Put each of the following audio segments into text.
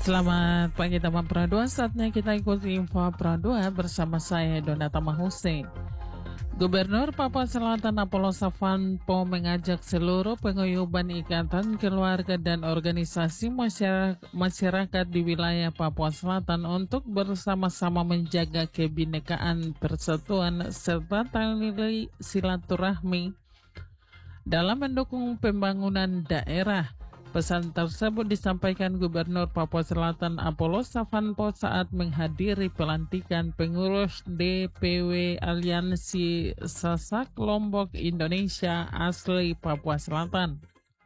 Selamat pagi teman Pro 2, saatnya kita ikuti info Pro 2 bersama saya Donata Mahuse. Gubernur Papua Selatan Apollo Savanpo mengajak seluruh paguyuban ikatan keluarga dan organisasi masyarakat di wilayah Papua Selatan untuk bersama-sama menjaga kebinekaan, persatuan, serta tali silaturahmi dalam mendukung pembangunan daerah. Pesan tersebut disampaikan Gubernur Papua Selatan Apollo Savanpo saat menghadiri pelantikan pengurus DPW Aliansi Sasak Lombok Indonesia asli Papua Selatan.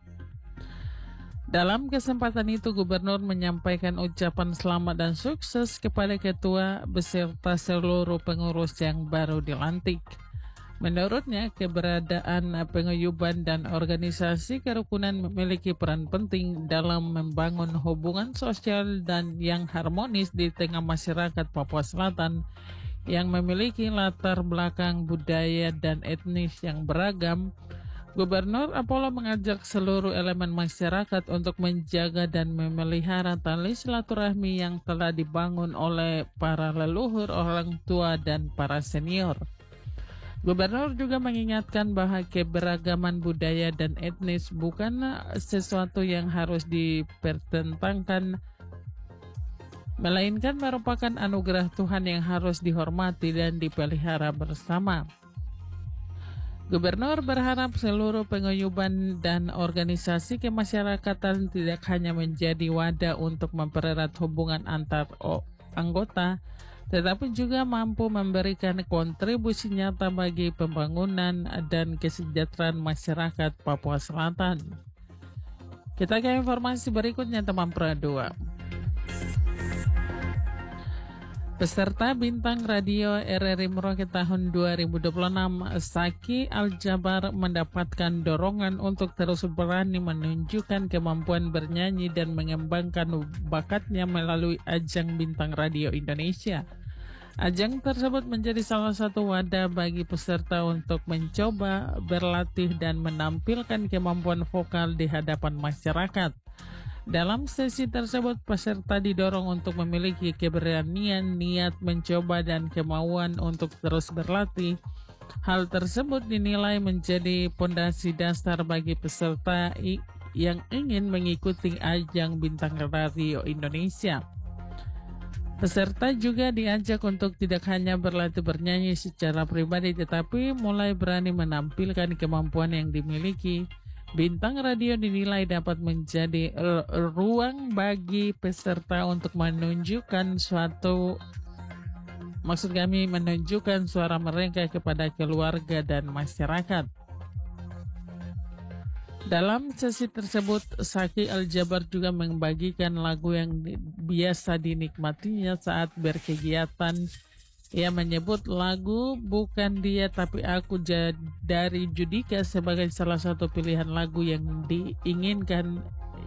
Dalam kesempatan itu, Gubernur menyampaikan ucapan selamat dan sukses kepada ketua beserta seluruh pengurus yang baru dilantik. Menurutnya, keberadaan paguyuban dan organisasi kerukunan memiliki peran penting dalam membangun hubungan sosial dan yang harmonis di tengah masyarakat Papua Selatan yang memiliki latar belakang budaya dan etnis yang beragam. Gubernur Apollo mengajak seluruh elemen masyarakat untuk menjaga dan memelihara tali silaturahmi yang telah dibangun oleh para leluhur, orang tua, dan para senior. Gubernur juga mengingatkan bahwa keberagaman budaya dan etnis bukan sesuatu yang harus dipertentangkan, melainkan merupakan anugerah Tuhan yang harus dihormati dan dipelihara bersama. Gubernur berharap seluruh paguyuban dan organisasi kemasyarakatan tidak hanya menjadi wadah untuk mempererat hubungan antar anggota, tetapi juga mampu memberikan kontribusi nyata bagi pembangunan dan kesejahteraan masyarakat Papua Selatan. Kita ke informasi berikutnya teman Pro 2. Peserta bintang radio RRI Merauke tahun 2026, Saki Aljabar mendapatkan dorongan untuk terus berani menunjukkan kemampuan bernyanyi dan mengembangkan bakatnya melalui ajang Bintang Radio Indonesia. Ajang tersebut menjadi salah satu wadah bagi peserta untuk mencoba, berlatih, dan menampilkan kemampuan vokal di hadapan masyarakat. Dalam sesi tersebut, peserta didorong untuk memiliki keberanian, niat mencoba, dan kemauan untuk terus berlatih. Hal tersebut dinilai menjadi pondasi dasar bagi peserta yang ingin mengikuti ajang Bintang Radio Indonesia. Peserta juga diajak untuk tidak hanya berlatih bernyanyi secara pribadi, tetapi mulai berani menampilkan kemampuan yang dimiliki. Bintang radio dinilai dapat menjadi ruang bagi peserta untuk menunjukkan menunjukkan suara mereka kepada keluarga dan masyarakat. Dalam sesi tersebut, Saki Aljabar juga membagikan lagu yang biasa dinikmatinya saat berkegiatan. Ia menyebut lagu Bukan Dia Tapi Aku dari Judika sebagai salah satu pilihan lagu yang diinginkan.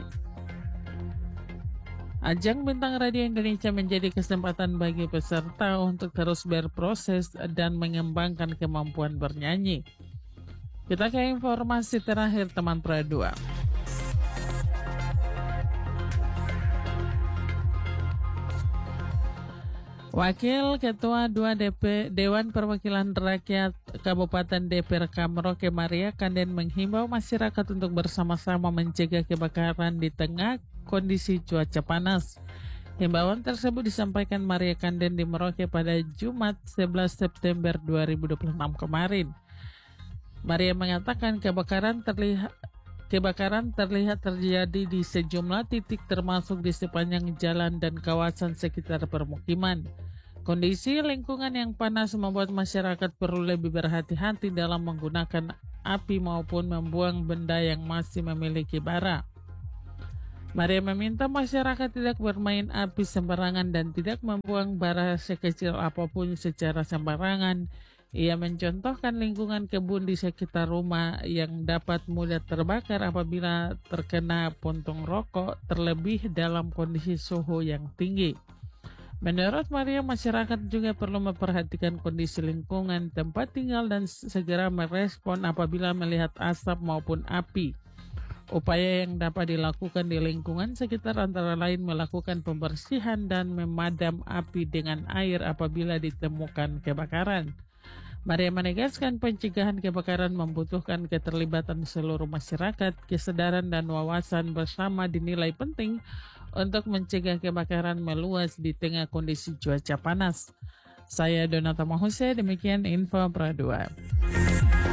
Ajang Bintang Radio Indonesia menjadi kesempatan bagi peserta untuk terus berproses dan mengembangkan kemampuan bernyanyi. Kita ke informasi terakhir teman Pro 2. Wakil Ketua 2 Dewan Perwakilan Rakyat Kabupaten DPRK Merauke Maria Kanden menghimbau masyarakat untuk bersama-sama mencegah kebakaran di tengah kondisi cuaca panas. Himbauan tersebut disampaikan Maria Kanden di Merauke pada Jumat 11 September 2026 kemarin. Maria mengatakan kebakaran terlihat terjadi di sejumlah titik termasuk di sepanjang jalan dan kawasan sekitar permukiman. Kondisi lingkungan yang panas membuat masyarakat perlu lebih berhati-hati dalam menggunakan api maupun membuang benda yang masih memiliki bara. Maria meminta masyarakat tidak bermain api sembarangan dan tidak membuang bara sekecil apapun secara sembarangan. Ia mencontohkan lingkungan kebun di sekitar rumah yang dapat mudah terbakar apabila terkena puntung rokok, terlebih dalam kondisi suhu yang tinggi. Menurut Maria, masyarakat juga perlu memperhatikan kondisi lingkungan tempat tinggal dan segera merespon apabila melihat asap maupun api. Upaya yang dapat dilakukan di lingkungan sekitar antara lain melakukan pembersihan dan memadam api dengan air apabila ditemukan kebakaran. Maria menegaskan pencegahan kebakaran membutuhkan keterlibatan seluruh masyarakat, kesadaran dan wawasan bersama dinilai penting untuk mencegah kebakaran meluas di tengah kondisi cuaca panas. Saya Donata Mahuse, demikian info Pra 2.